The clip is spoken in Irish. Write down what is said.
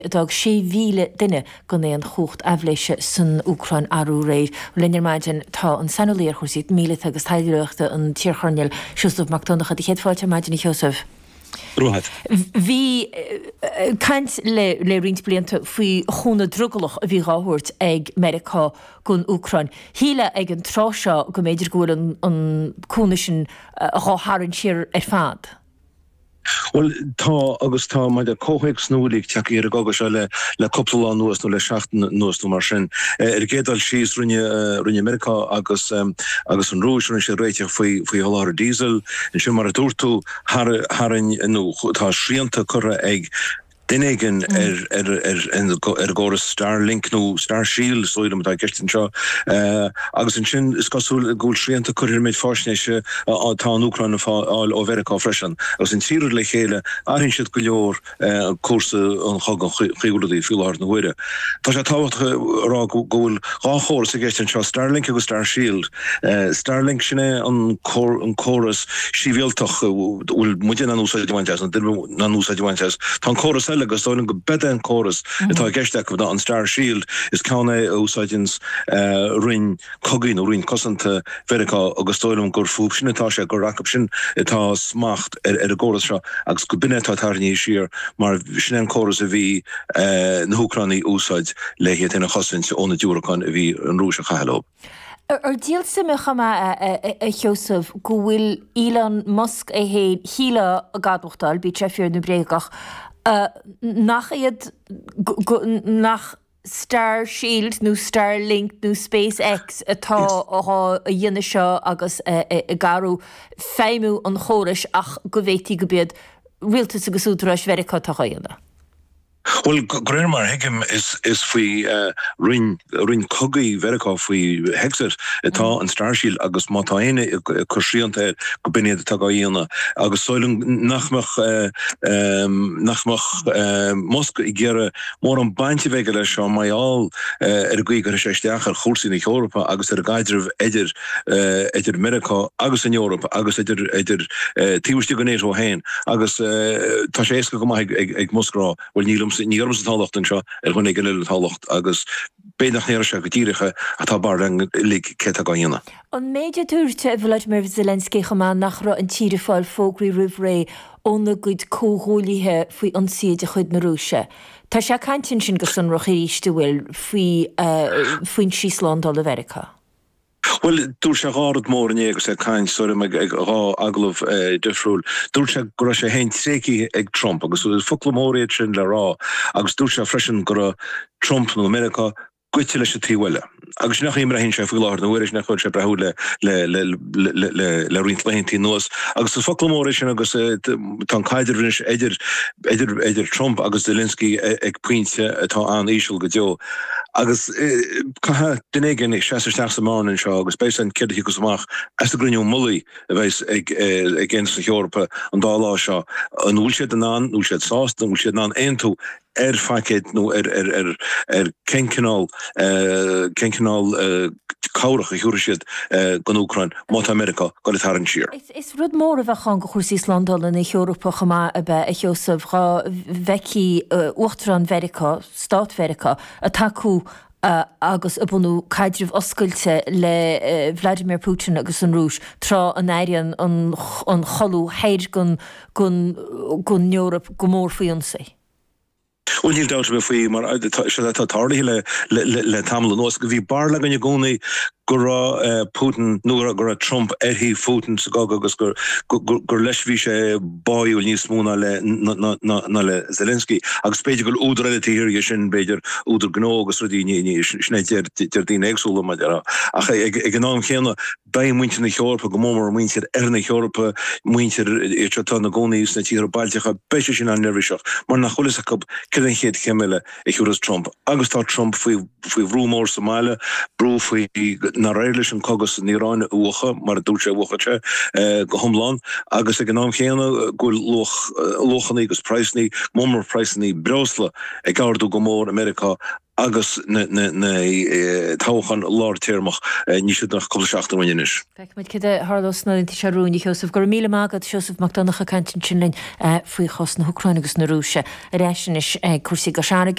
Dag sé víle duine gon é an chucht afléise san Ucrain arú réir, linnear maidin tá an sanúléir chuirsaí míle agus taidireachta an tíorchorneil siúsmh mactónach a chéadfáilte maidin Joseph. Bhí caint le rint blianta faoi chúna drugalach a bhí ráthúirt ag America gon Ucrain. Híle ag an tráseo go méidir gúil an cúna sin ráthrann siar fad. Well, agus tá maid a cóhéic snúlaigh teach ar agus le cupla nuas nó le 7 nuas nó mar sin. Gédal síos rinne America agus an rúis rinne sé réiteach faoi halláir diesel, in sin mar a dúirtú harin nó tá sríanta curra ag Dinnigen goras Starlink no Starshield soidum da gestin seo agus an sin is cosúil gúil sríanta chuir méid fásneise tá an Ucrain áil ó Verica freisin agus in tíir le chéile arinn siad go leor cuasa an chag an chiúlaí fiúláir na huire. Tá sé táhacht rá gúil ráchóir sa gestin seo Starlink agus Starshield. Starlink sinné an choras síbhéaltach bhfuil muidir an úsáidhaintes an úsáidhaintes. Tá choras agus stoin go bed an chorus itá geisteach go an Starshield is cána úsáidins rin cogin ó rin cosanta Verica agus stoilm gur fúb sin atá sé gur racab sin itá smacht a góras seo agus go binne tá tarní siar mar sin an chorus a bhí na Ucrainní úsáid lehéad ina chosint óna dúracán a bhí an rúise chaheló. Díal simime a Joseph go bhfuil Elon Musk a héad híle a gadwachtal bí treffiúr na bréagach nach Starshield nó Starlink nó SpaceX atá a dhéine seo agus garú féimú an chóris ach go bhhéití go bead rialtas agus útráis Verica tá chéile. Well, Grenmar Higgum is fui rin cogi Verica fui hexer etá an Starshield agus mataine kursriante go binne de tagaína agus soilung nachmach Mosk igere mór an baintje vegel se maiall goiger séisteachar chósinn in Europa agus gaidirh idir America agus in Europa agus idir tíústi gonéis ó hain agus tá sé éca go ag Moskrá bhil nílam níorm sa tálacht an seo chunig go le tálacht agus bénach néir se go tíiricha atá bar an lig ceta gáíanana. An méide túirte Volodymyr Zelensky chamá nach ra an tíre fáil fógraí rih ré ónna gud cóhólíthe faoi an siad a chud na Rúise. Tá sé cantin sin go san rochiríiste bhfuil faoin Síosland á Verica. Well, dúr se gárad mór in agus cain sorim ag rá aglah defriúil. Dúr se gur sé hain tréci ag Trump agus fugla móréid sin le rá agus dúr se freisin gur Trump nó America goite leis a tíhile. Agus nach imre hin se fuláir na bhuiiris nach chuir se brethú le rint lehéntí nuas. Agus fugla móréid sin agus tá caidirrinnis idir Trump agus Zelensky ag puinte atá an ísisiil go deo. Agus cathe dunéigen ag 66 sa máin seo agus béis an céad go amach as a gruniú mullaí a bheits ag ggéint na Eorpa an dá lá seo an úl siad an an, úl siad sásta, úl siad an aonú facéid nó cencinál cáireach a thuúrisiad gan Ucrain má America go le tarann siar. Is rud mór a bheitchan go chuir Síoslandal in Eorpa chamá a bheith a Joseph rá bheici uachtar Verica, Stát Verica a taú agus a bunú caidirh oscailte le Vladimir Putin agus an Rúis trá an éireann an cholú héir gon Eorpa go mór faoin sé. Níl doubt be faoi mar se tarlaí le tamla nó go bhí bar le gan gcónaí gur Putin nó gur Trump hí Putin sa gog agus gur leis bhí sé báúil níos múna le Zelensky agus beidir go údar eile tíir sin beidir údar gnó agus rudí snéidir dín éagsúla mai ach ag an nám chéanna bei muinte na Eorpa go mór muintear na Eorpa muintear tá na gcónaíos na tíar bailtecha beise sin an nervviseach mar nach cholas a cin chéad cheimiile ag churas Trump agus tá Trump faoi bhrúmór Somália brú faoi na réiles an cogus in Iráin ucha mar a dúse uchate go thomláin agus ag an nám chéanna go lochanní agus preisní, mómar preisní brosla ag gáardú go mór America agus táchan láirtéirmach ní siad nach choseachtar manis. Feicid cid Harlosna in searún Joseph gur míle mágad Joseph McDonagh a cantin sinlinn faoi chos na Húcrain agus na Rúise a réisinis cuasaí go seanna